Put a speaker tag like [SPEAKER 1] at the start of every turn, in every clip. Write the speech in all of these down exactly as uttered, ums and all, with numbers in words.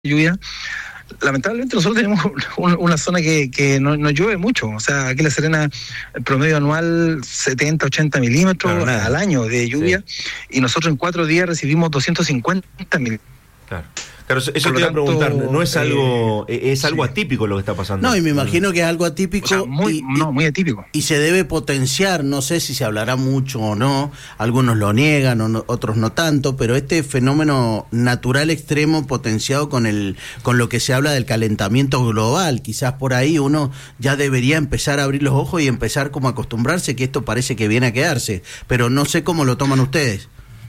[SPEAKER 1] lluvia. Lamentablemente nosotros tenemos un, una zona que, que no, no llueve mucho. O sea, aquí en La Serena el promedio anual setenta, ochenta milímetros claro, al año de lluvia, sí. Y nosotros en cuatro días recibimos doscientos cincuenta milímetros.
[SPEAKER 2] Claro. Claro, eso te iba a preguntar, no es algo eh, es algo sí. atípico lo que está pasando.
[SPEAKER 3] No, y me imagino que es algo atípico.
[SPEAKER 1] O sea, muy, y, no, muy atípico.
[SPEAKER 3] Y se debe potenciar, no sé si se hablará mucho o no, algunos lo niegan, o no, otros no tanto, pero este fenómeno natural extremo potenciado con el con lo que se habla del calentamiento global, quizás por ahí uno ya debería empezar a abrir los ojos y empezar como a acostumbrarse que esto parece que viene a quedarse, pero no sé cómo lo toman ustedes.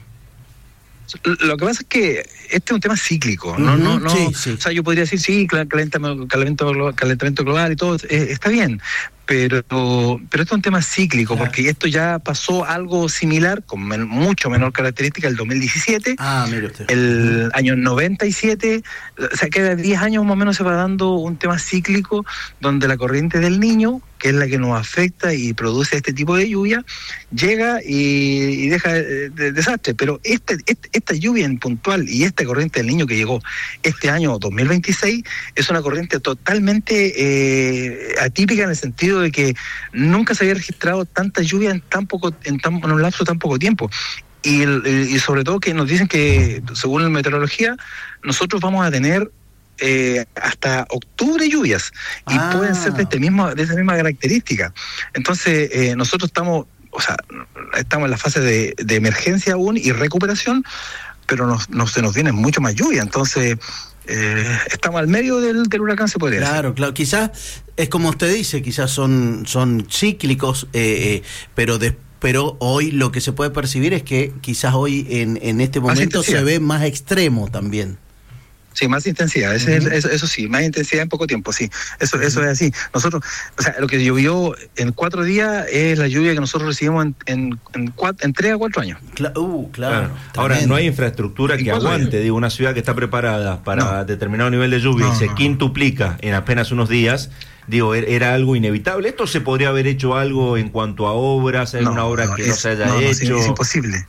[SPEAKER 1] Lo que pasa es que este es un tema cíclico, no, uh-huh, no, no, sí, sí. O sea, yo podría decir sí, calentamiento, calentamiento, calentamiento global y todo, eh, está bien, pero pero esto es un tema cíclico, claro. Porque esto ya pasó algo similar, con men, mucho menor característica, el dos mil diecisiete,
[SPEAKER 3] ah, mire usted.
[SPEAKER 1] El año noventa y siete, o sea, cada diez años más o menos se va dando un tema cíclico, donde la corriente del Niño, que es la que nos afecta y produce este tipo de lluvia, llega y, y deja de, de desastre. Pero este, este, esta lluvia en puntual y esta corriente del Niño que llegó este año dos mil veintiséis es una corriente totalmente eh, atípica, en el sentido de que nunca se había registrado tanta lluvia en tan poco, en, tan, en un lapso de tan poco tiempo. Y, el, y sobre todo que nos dicen que, según la meteorología, nosotros vamos a tener Eh, hasta octubre lluvias y ah. pueden ser de este mismo de esa misma característica. Entonces eh, nosotros estamos, o sea, estamos en la fase de, de emergencia aún y recuperación, pero nos, nos se nos viene mucho más lluvia. Entonces eh, estamos al medio del, del huracán, se podría
[SPEAKER 3] claro,
[SPEAKER 1] decir.
[SPEAKER 3] Claro, quizás es como usted dice, quizás son son cíclicos, eh, eh, pero después pero hoy lo que se puede percibir es que quizás hoy en, en este momento se ve más extremo también.
[SPEAKER 1] Sí, más intensidad, ese uh-huh. es, eso, eso sí, más intensidad en poco tiempo, sí, eso uh-huh. eso es así. Nosotros, o sea, lo que llovió en cuatro días es la lluvia que nosotros recibimos en en, en, cuatro, en tres a cuatro años.
[SPEAKER 3] Cla- uh, claro.
[SPEAKER 2] claro. Ahora, no hay infraestructura que aguante, digo, una ciudad que está preparada para no. determinado nivel de lluvia no, y se no. quintuplica en apenas unos días. Digo, era algo inevitable. ¿Esto se podría haber hecho algo en cuanto a obras? ¿Hay no, una obra no, que es, no se haya
[SPEAKER 1] no,
[SPEAKER 3] hecho?
[SPEAKER 1] No, es, es imposible.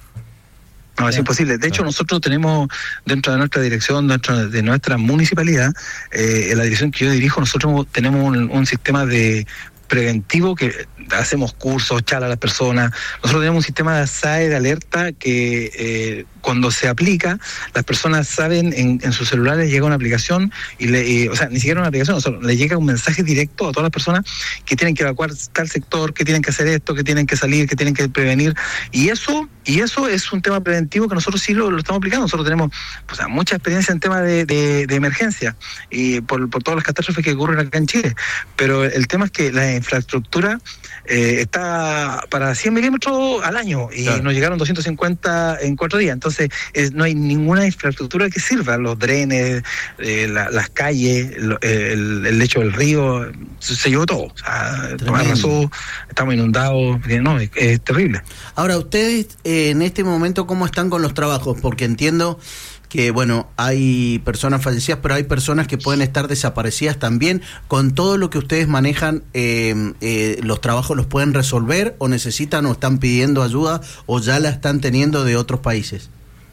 [SPEAKER 1] No, es imposible. De hecho, nosotros tenemos dentro de nuestra dirección, dentro de nuestra municipalidad, eh, en la dirección que yo dirijo, nosotros tenemos un, un sistema de preventivo que hacemos cursos, charlas a las personas. Nosotros tenemos un sistema de S A E de alerta que eh, cuando se aplica, las personas saben, en, en sus celulares llega una aplicación, y le, y, o sea, ni siquiera una aplicación, o sea, le llega un mensaje directo a todas las personas que tienen que evacuar tal sector, que tienen que hacer esto, que tienen que salir, que tienen que prevenir, y eso y eso es un tema preventivo que nosotros sí lo, lo estamos aplicando. Nosotros tenemos, o sea, mucha experiencia en tema de, de, de emergencia y por, por todas las catástrofes que ocurren acá en Chile, pero el tema es que la infraestructura eh, está para cien milímetros al año y claro. nos llegaron doscientos cincuenta en cuatro días. Entonces eh, no hay ninguna infraestructura que sirva, los drenes, eh, la, las calles, lo, el, el lecho del río, se, se llevó todo, o sea, arrasó, estamos inundados, no, es, es terrible.
[SPEAKER 3] Ahora, ustedes eh, en este momento, ¿cómo están con los trabajos? Porque entiendo que, bueno, hay personas fallecidas, pero hay personas que pueden estar desaparecidas también. Con todo lo que ustedes manejan, eh, eh, ¿los trabajos los pueden resolver o necesitan o están pidiendo ayuda o ya la están teniendo de otros países?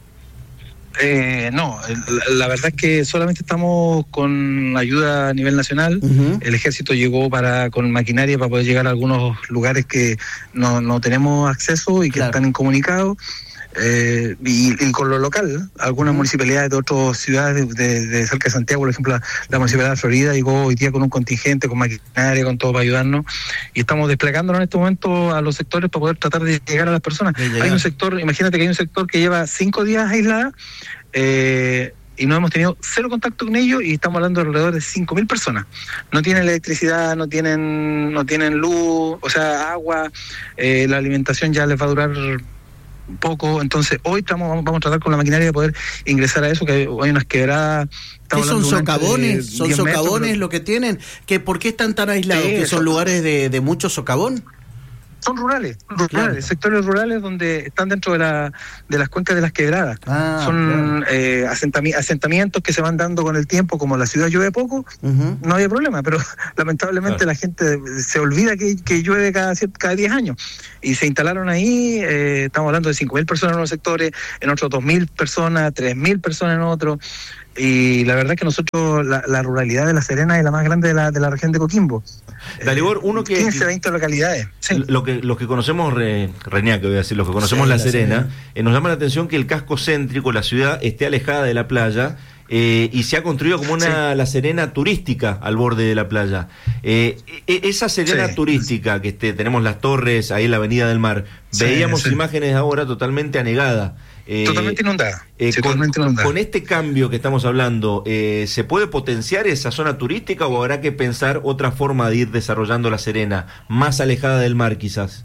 [SPEAKER 1] Eh, no, la, la verdad es que solamente estamos con ayuda a nivel nacional. Uh-huh. El ejército llegó para con maquinaria para poder llegar a algunos lugares que no, no tenemos acceso y que claro. están incomunicados. Eh, y, y con lo local, algunas uh-huh. municipalidades de otras ciudades de, de, de cerca de Santiago, por ejemplo, la, la municipalidad de Florida llegó hoy día con un contingente, con maquinaria, con todo para ayudarnos, y estamos desplegándonos en este momento a los sectores para poder tratar de llegar a las personas. Hay un sector, imagínate que hay un sector que lleva cinco días aislada, eh, y no hemos tenido cero contacto con ellos, y estamos hablando de alrededor de cinco mil personas. No tienen electricidad, no tienen no tienen luz, o sea, agua, eh, la alimentación ya les va a durar un poco. Entonces hoy estamos vamos, vamos a tratar con la maquinaria de poder ingresar a eso, que hay unas quebradas.
[SPEAKER 3] ¿Qué son socavones? ¿Son socavones metros, lo que tienen? ¿Que ¿Por qué están tan aislados? Sí, ¿que son lugares de, de mucho socavón?
[SPEAKER 1] Son rurales, rurales, claro. sectores rurales donde están dentro de la de las cuencas de las quebradas. Ah, son claro. eh, asentami- asentamientos que se van dando con el tiempo. Como la ciudad llueve poco, uh-huh. no había problema, pero lamentablemente claro. la gente se olvida que, que llueve cada cada diez años. Y se instalaron ahí, eh, estamos hablando de cinco mil personas en unos sectores, en otros dos mil personas, tres mil personas en otros. y la verdad es que nosotros, la, la ruralidad de La Serena es la más grande de la, de la región de Coquimbo.
[SPEAKER 2] Dalibor, uno que...
[SPEAKER 1] quince, veinte localidades. Sí.
[SPEAKER 2] Lo que, los que conocemos, Re, Reñaca, voy a decir, los que conocemos sí, La Serena, Serena. Eh, nos llama la atención que el casco céntrico, la ciudad, esté alejada de la playa, eh, y se ha construido como una sí. La Serena turística al borde de la playa. Eh, esa Serena sí. turística, que este, tenemos las torres ahí en la Avenida del Mar, sí, veíamos sí. imágenes ahora totalmente anegada.
[SPEAKER 1] Eh, totalmente inundada.
[SPEAKER 2] Eh,
[SPEAKER 1] sí,
[SPEAKER 2] con,
[SPEAKER 1] totalmente inundada.
[SPEAKER 2] Con este cambio que estamos hablando, eh, ¿se puede potenciar esa zona turística o habrá que pensar otra forma de ir desarrollando La Serena, más alejada del mar quizás?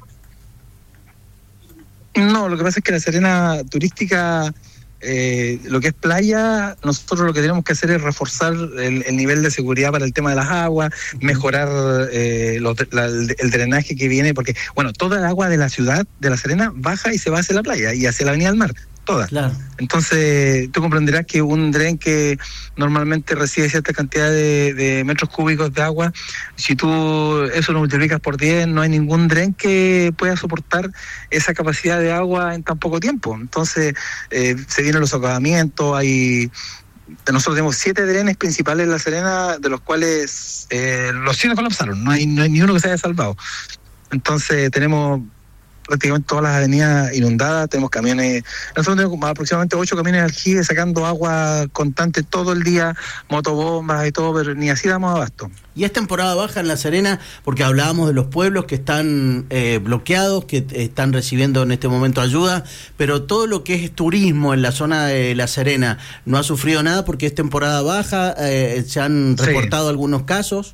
[SPEAKER 1] No, lo que pasa es que La Serena turística, eh, lo que es playa, nosotros lo que tenemos que hacer es reforzar el, el nivel de seguridad para el tema de las aguas, mejorar eh, los, la, el, el drenaje que viene, porque, bueno, toda el agua de la ciudad de La Serena baja y se va hacia la playa y hacia la Avenida del Mar. Todas. Claro. Entonces, tú comprenderás que un dren que normalmente recibe cierta cantidad de, de metros cúbicos de agua, si tú eso lo multiplicas por diez, no hay ningún dren que pueda soportar esa capacidad de agua en tan poco tiempo. Entonces, eh, se vienen los socavamientos, hay... Nosotros tenemos siete drenes principales en La Serena, de los cuales eh, los siete colapsaron, no hay, no hay ni uno que se haya salvado. Entonces, tenemos... prácticamente todas las avenidas inundadas, tenemos camiones, nosotros tenemos aproximadamente ocho camiones de aljibe sacando agua constante todo el día, motobombas y todo, pero ni así damos abasto.
[SPEAKER 3] Y es temporada baja en La Serena, porque hablábamos de los pueblos que están eh, bloqueados, que están recibiendo en este momento ayuda, pero todo lo que es turismo en la zona de La Serena no ha sufrido nada porque es temporada baja, eh, se han reportado sí. algunos casos.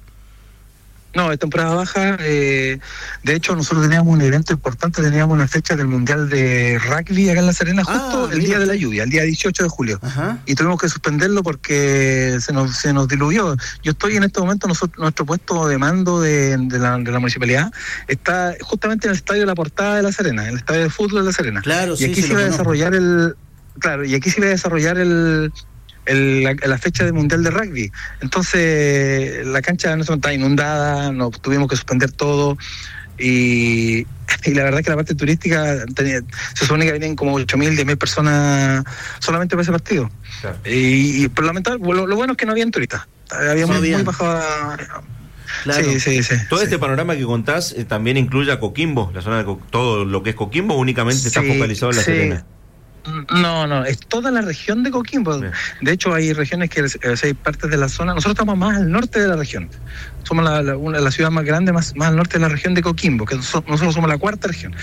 [SPEAKER 1] No, es temporada baja. Eh, de hecho, nosotros teníamos un evento importante, teníamos una fecha del Mundial de Rugby acá en La Serena, justo ah, el día de la lluvia, el día dieciocho de julio. Ajá. Y tuvimos que suspenderlo porque se nos se nos diluvió. Yo estoy en este momento, nosotros, nuestro puesto de mando de, de, la, de la municipalidad está justamente en el estadio de La Portada de La Serena, en el estadio de fútbol de La Serena.
[SPEAKER 3] Claro,
[SPEAKER 1] y
[SPEAKER 3] sí,
[SPEAKER 1] aquí
[SPEAKER 3] sí,
[SPEAKER 1] se iba a desarrollar el... Claro, y aquí se iba a desarrollar el... El, la, la fecha del Mundial de Rugby. Entonces la cancha no estaba inundada, nos tuvimos que suspender todo y, y la verdad es que la parte turística tenía, se supone que venían como ocho mil, diez mil personas solamente para ese partido. Claro. Y, y por lamentable, lo, lo bueno es que no habían turistas, había muy, muy bajada.
[SPEAKER 2] Claro. Sí, sí, sí. Todo sí. Este panorama que contás eh, también incluye a Coquimbo, la zona de Co- todo lo que es Coquimbo únicamente sí, está focalizado en La sí. Serena.
[SPEAKER 1] No, no, es toda la región de Coquimbo. Bien. De hecho, hay regiones que, o sea, hay partes de la zona. Nosotros estamos más al norte de la región. Somos la, la, una, la ciudad más grande, más, más al norte de la región de Coquimbo, que nosotros, nosotros somos la cuarta región.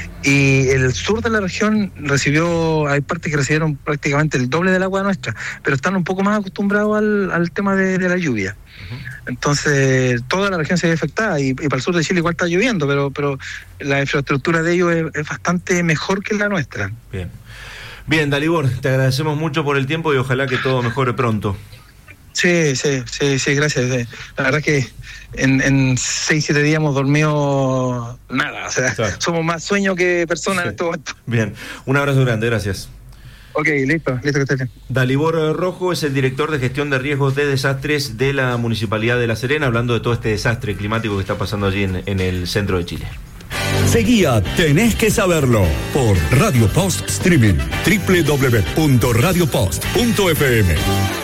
[SPEAKER 1] Y el sur de la región recibió, hay partes que recibieron prácticamente el doble del agua nuestra, pero están un poco más acostumbrados al, al tema de, de la lluvia. Uh-huh. Entonces, toda la región se ve afectada y, y para el sur de Chile igual está lloviendo, pero, pero la infraestructura de ellos es, es bastante mejor que la nuestra.
[SPEAKER 2] Bien. Bien, Dalibor, te agradecemos mucho por el tiempo y ojalá que todo mejore pronto.
[SPEAKER 1] Sí, sí, sí, sí, gracias. Sí. La verdad que en, en seis, siete días hemos dormido nada, o sea, claro. Somos más sueños que personas sí. En este momento.
[SPEAKER 2] Bien, un abrazo grande, gracias.
[SPEAKER 1] Ok, listo, listo que esté bien.
[SPEAKER 2] Dalibor Rojo es el director de gestión de riesgos de desastres de la Municipalidad de La Serena, hablando de todo este desastre climático que está pasando allí en, en el centro de Chile.
[SPEAKER 4] Seguía Tenés que Saberlo por Radio Post Streaming, doble u doble u doble u punto radio post punto efe eme.